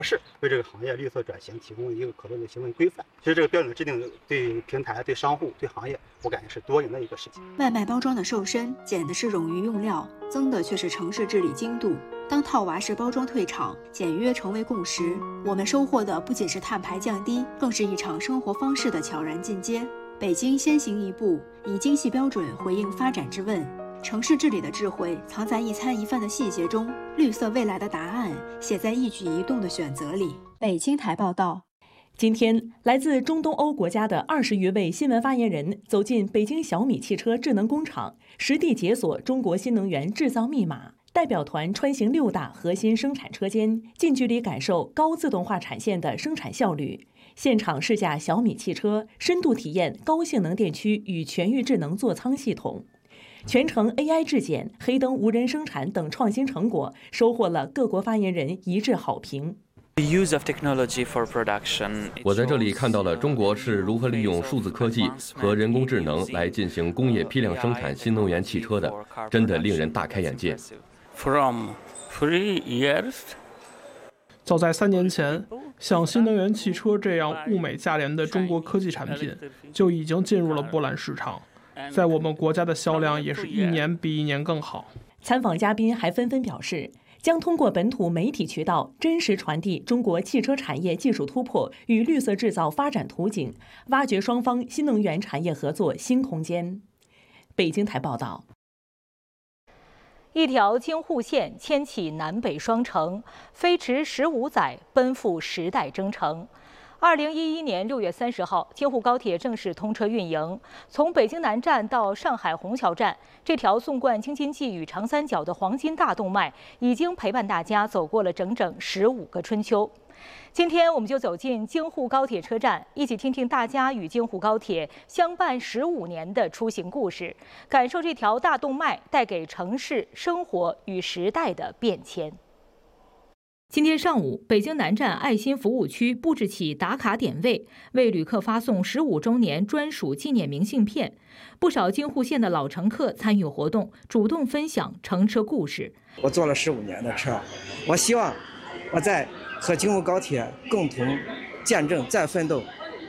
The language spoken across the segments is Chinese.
是为这个行业绿色转型提供一个可论的行为规范。其实这个标准的制定对平台、对商户、对行业，我感觉是多赢的一个事情。 外卖包装的瘦身，减的是冗余用料，增的却是城市治理精度。当套娃式包装退场，简约成为共识，我们收获的不仅是碳排降低，更是一场生活方式的悄然进阶。北京先行一步，以精细标准回应发展之问。城市治理的智慧藏在一餐一饭的细节中，绿色未来的答案写在一举一动的选择里。北京台报道。 今天，来自中东欧国家的20余位新闻发言人走进北京小米汽车智能工厂，实地解锁中国新能源制造密码。代表团穿行6大核心生产车间，近距离感受高自动化产线的生产效率。现场试驾小米汽车，深度体验高性能电驱与全域智能座舱系统。全程 AI 质检、黑灯无人生产等创新成果，收获了各国发言人一致好评。 我在这里看到了中国是如何利用数字科技和人工智能来进行工业批量生产新能源汽车的，真的令人大开眼界。 早在3年前，像新能源汽车这样物美价廉的中国科技产品就已经进入了波兰市场。在我们国家的销量也是一年比一年更好。 参访嘉宾还纷纷表示，将通过本土媒体渠道真实传递中国汽车产业技术突破与绿色制造发展图景，挖掘双方新能源产业合作新空间。北京台报道。 一条京沪线牵起南北双城，飞驰15载，奔赴时代征程。2011年6月30号，京沪高铁正式通车运营。从北京南站到上海虹桥站，这条纵贯京津冀与长三角的黄金大动脉，已经陪伴大家走过了整整15个春秋。今天，我们就走进京沪高铁车站，一起听听大家与京沪高铁相伴15年的出行故事，感受这条大动脉带给城市生活与时代的变迁。今天上午，北京南站爱心服务区布置起打卡点位，为旅客发送15周年专属纪念明信片。不少京沪线的老乘客参与活动，主动分享乘车故事。 我坐了15年的车，我希望我在和京沪高铁共同见证再奋斗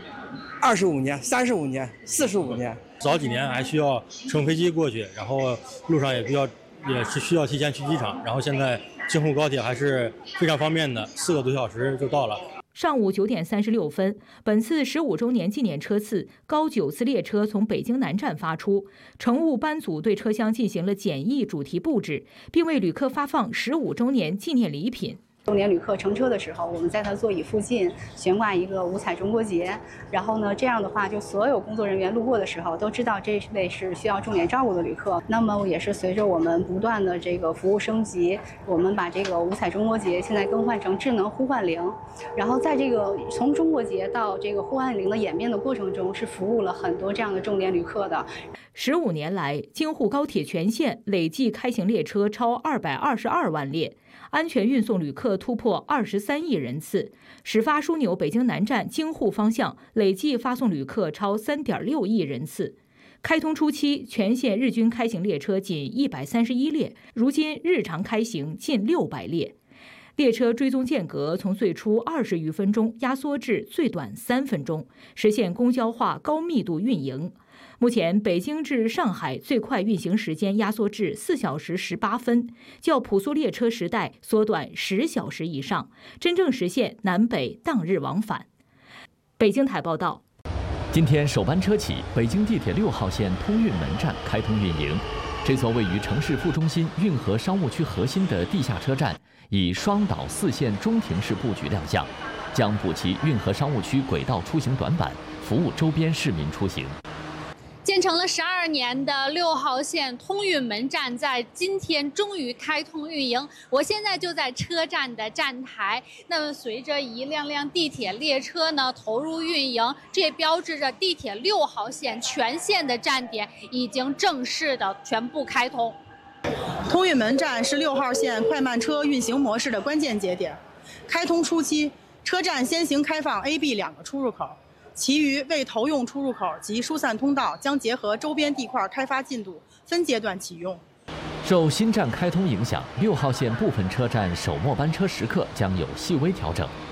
25年、35年、45年。 早几年还需要乘飞机过去，然后路上也是需要提前去机场，然后现在京沪高铁还是非常方便的，4个多小时就到了。 上午9点36分，本次15周年纪念车次高9次列车从北京南站发出，乘务班组对车厢进行了简易主题布置，并为旅客发放15周年纪念礼品。 周年旅客乘车的时候，我们在他座椅附近悬挂一个五彩中国结，然后呢，这样的话，就所有工作人员路过的时候都知道这位是需要重点照顾的旅客。那么也是随着我们不断的这个服务升级，我们把这个五彩中国结现在更换成智能呼唤铃，然后在这个从中国结到这个呼唤铃的演变的过程中，是服务了很多这样的重点旅客的。 15年来，京沪高铁全线累计开行列车超222万列，安全运送旅客突破23亿人次，始发枢纽北京南站京沪方向累计发送旅客超3.6亿人次。开通初期，全线日均开行列车仅131列，如今日常开行近600列。列车追踪间隔从最初20余分钟压缩至最短3分钟，实现公交化高密度运营。目前，北京至上海最快运行时间压缩至4小时18分，较普速列车时代缩短10小时以上，真正实现南北当日往返。北京台报道。 今天首班车起，北京地铁6号线通运门站开通运营。这座位于城市副中心运河商务区核心的地下车站，以双岛4线中庭式布局亮相，将补齐运河商务区轨道出行短板，服务周边市民出行。 建成了12年的6号线通运门站在今天终于开通运营。我现在就在车站的站台。那么随着一辆辆地铁列车呢投入运营，这也标志着地铁6号线全线的站点已经正式的全部开通。 通运门站是6号线快慢车运行模式的关键节点。开通初期，车站先行开放 A、B 2个出入口。其余未投用出入口及疏散通道将结合周边地块开发进度，分阶段启用。 受新站开通影响，6号线部分车站首末班车时刻将有细微调整。